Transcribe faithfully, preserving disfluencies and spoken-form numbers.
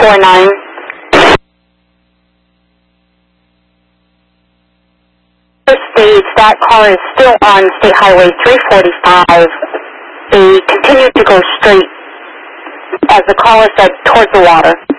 four nine. States that car is still on State Highway three forty-five. They continue to go straight, as the caller said, towards the water.